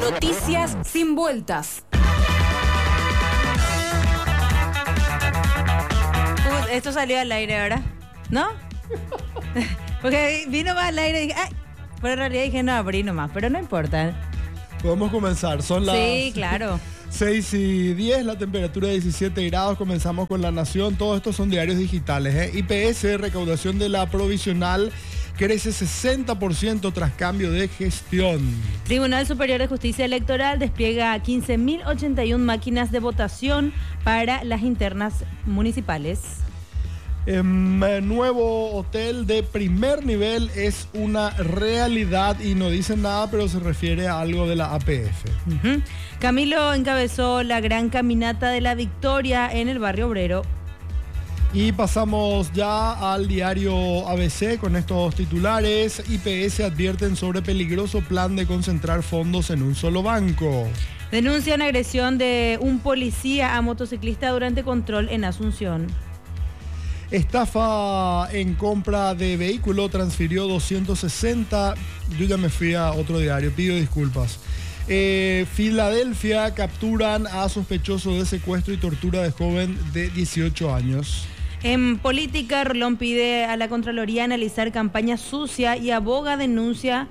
Noticias sin vueltas. Esto salió al aire, ¿verdad? ¿No? Porque vino más al aire y dije, ¡ay! Pero en realidad dije, no, abrí nomás, pero no importa. Podemos comenzar, son las... Sí, claro. 6:10, la temperatura 17 grados, comenzamos con La Nación, todos estos son diarios digitales. IPS, recaudación de la provisional, crece 60% tras cambio de gestión. Tribunal Superior de Justicia Electoral despliega 15.081 máquinas de votación para las internas municipales. Nuevo hotel de primer nivel es una realidad y no dice nada, pero se refiere a algo de la APF. Camilo encabezó la gran caminata de la victoria en el barrio obrero. Y pasamos ya al diario ABC con estos titulares. IPS advierten sobre peligroso plan de concentrar fondos en un solo banco. Denuncian agresión de un policía a motociclista durante control en Asunción. Estafa en compra de vehículo, transfirió 260. Yo ya me fui a otro diario, pido disculpas. Filadelfia, capturan a sospechoso de secuestro y tortura de joven de 18 años. En política, Rolón pide a la Contraloría analizar campaña sucia y abogada denuncia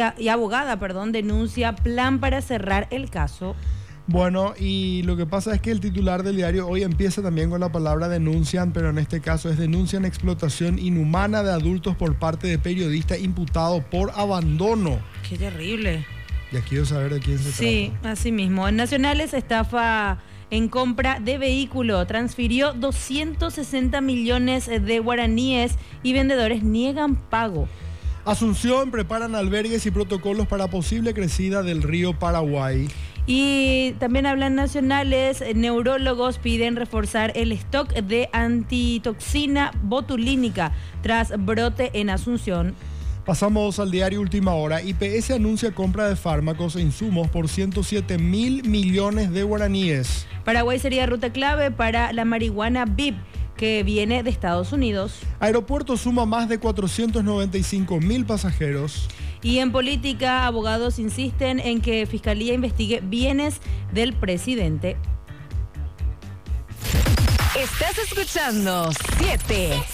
plan para cerrar el caso. Bueno, y lo que pasa es que el titular del diario hoy empieza también con la palabra denuncian, pero en este caso es denuncian explotación inhumana de adultos por parte de periodista imputado por abandono. ¡Qué terrible! Ya quiero saber de quién se trata. Sí, así mismo. En Nacionales, estafa en compra de vehículo. Transfirió 260 millones de guaraníes y vendedores niegan pago. Asunción, preparan albergues y protocolos para posible crecida del río Paraguay. Y también hablan nacionales, neurólogos piden reforzar el stock de antitoxina botulínica tras brote en Asunción. Pasamos al diario Última Hora. IPS anuncia compra de fármacos e insumos por 107.000 millones de guaraníes. Paraguay sería ruta clave para la marihuana VIP que viene de Estados Unidos. Aeropuerto suma más de 495.000 pasajeros. Y en política, abogados insisten en que Fiscalía investigue bienes del presidente. Estás escuchando 7